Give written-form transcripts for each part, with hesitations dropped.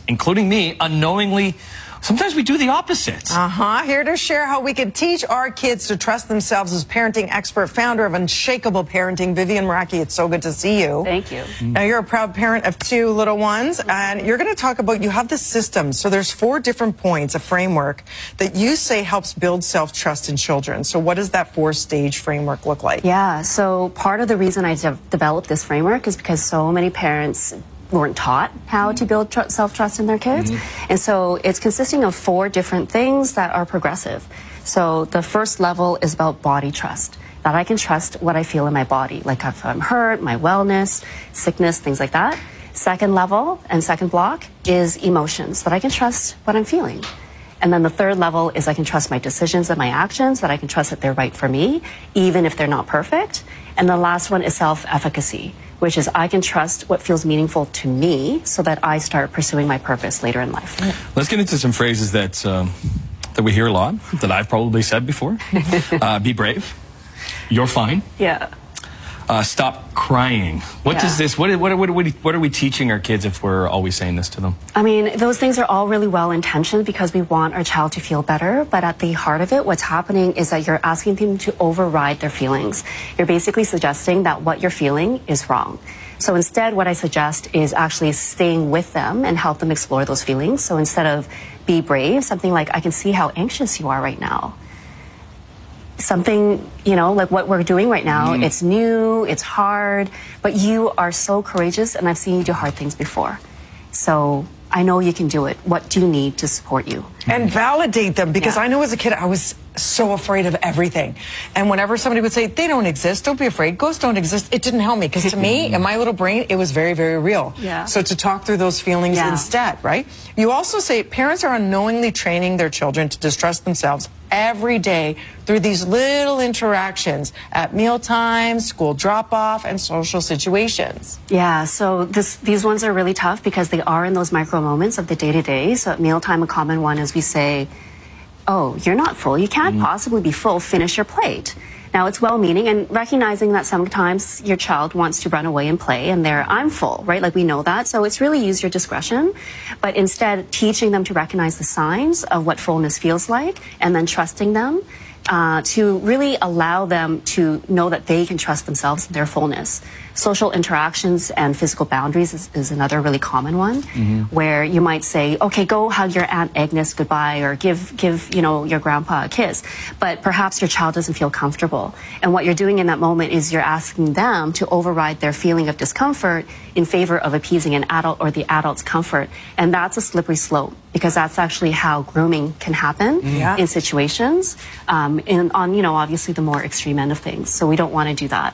including me, unknowingly, sometimes we do the opposite. Here to share how we can teach our kids to trust themselves is parenting expert, founder of Unshakable Parenting, Vivian Meraki. It's so good to see you. Thank you. Now, you're a proud parent of 2 little ones, and you're going to talk about, you have this system. So there's 4 different points, a framework that you say helps build self-trust in children. So what does that 4-stage framework look like? Yeah, so part of the reason I developed this framework is because so many parents weren't taught how to build self-trust in their kids. And so it's consisting of 4 different things that are progressive. So the first level is about body trust, that I can trust what I feel in my body, like if I'm hurt, my wellness, sickness, things like that. Second level and second block is emotions, that I can trust what I'm feeling. And then the third level is I can trust my decisions and my actions, that I can trust that they're right for me, even if they're not perfect. And the last one is self-efficacy, which is I can trust what feels meaningful to me so that I start pursuing my purpose later in life. Let's get into some phrases that we hear a lot, that I've probably said before. Be brave. You're fine. Yeah. Stop crying. What does this, what are we teaching our kids if we're always saying this to them? I mean, those things are all really well-intentioned because we want our child to feel better, but at the heart of it, what's happening is that you're asking them to override their feelings. You're basically suggesting that what you're feeling is wrong. So instead, what I suggest is actually staying with them and help them explore those feelings. So instead of be brave, something like, I can see how anxious you are right now. Something, you know, like what we're doing right now, it's new, it's hard, but you are so courageous and I've seen you do hard things before. So I know you can do it. What do you need to support you? And validate them, because I know as a kid I was so afraid of everything. And whenever somebody would say, they don't exist, don't be afraid, ghosts don't exist, it didn't help me, because to me, in my little brain, it was very, very real. So to talk through those feelings instead, right? You also say parents are unknowingly training their children to distrust themselves every day through these little interactions at mealtime, school drop-off, and social situations. Yeah, so these ones are really tough because they are in those micro moments of the day-to-day. So at mealtime, a common one is we say, oh, you're not full. You can't possibly be full. Finish your plate. Now, it's well-meaning and recognizing that sometimes your child wants to run away and play and I'm full, right? Like we know that. So it's really use your discretion, but instead teaching them to recognize the signs of what fullness feels like and then trusting them to really allow them to know that they can trust themselves in their fullness. Social interactions and physical boundaries is another really common one, where you might say, okay, go hug your Aunt Agnes goodbye, or give you know, your grandpa a kiss. But perhaps your child doesn't feel comfortable. And what you're doing in that moment is you're asking them to override their feeling of discomfort in favor of appeasing an adult or the adult's comfort. And that's a slippery slope, because that's actually how grooming can happen in situations, on, you know, obviously the more extreme end of things. So we don't want to do that.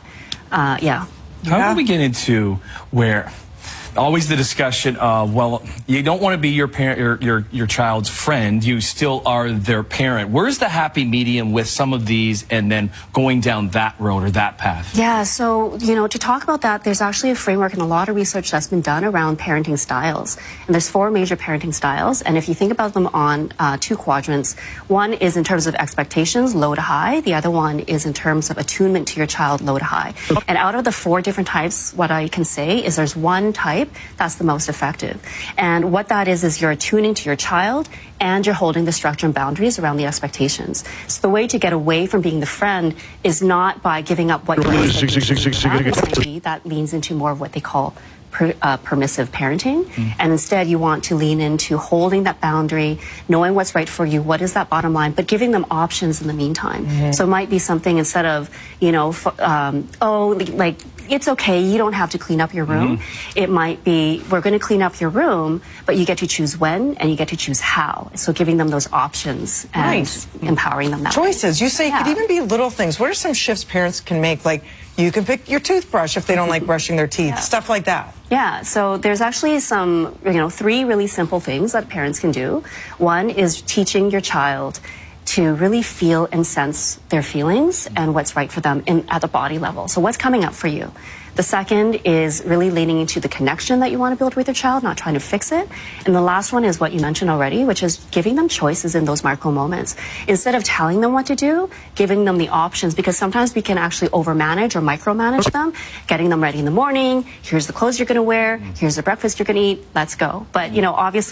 How do we get into where always the discussion of, well, you don't want to be your parent, your child's friend, you still are their parent. Where's the happy medium with some of these and then going down that road or that path? Yeah, so, you know, to talk about that, there's actually a framework and a lot of research that's been done around parenting styles. And there's 4 major parenting styles. And if you think about them on 2 quadrants, one is in terms of expectations, low to high. The other one is in terms of attunement to your child, low to high. And out of the 4 different types, what I can say is there's one type that's the most effective. And what that is you're attuning to your child and you're holding the structure and boundaries around the expectations. So the way to get away from being the friend is not by giving up what you're expecting. That leans into more of what they call permissive parenting. And instead you want to lean into holding that boundary, knowing what's right for you, what is that bottom line, but giving them options in the meantime. So it might be something instead of, you know, oh, like, it's okay, you don't have to clean up your room. It might be, we're going to clean up your room, but you get to choose when and you get to choose how. So giving them those options and empowering them that choices. way. You say it could even be little things. What are some shifts parents can make? Like, you can pick your toothbrush if they don't like brushing their teeth, stuff like that. Yeah, so there's actually some, you know, 3 really simple things that parents can do. One is teaching your child to really feel and sense their feelings and what's right for them at the body level. So what's coming up for you? The second is really leaning into the connection that you want to build with your child, not trying to fix it. And the last one is what you mentioned already, which is giving them choices in those micro moments. Instead of telling them what to do, giving them the options, because sometimes we can actually overmanage or micromanage them, getting them ready in the morning, here's the clothes you're going to wear, here's the breakfast you're going to eat, let's go. But, you know, obviously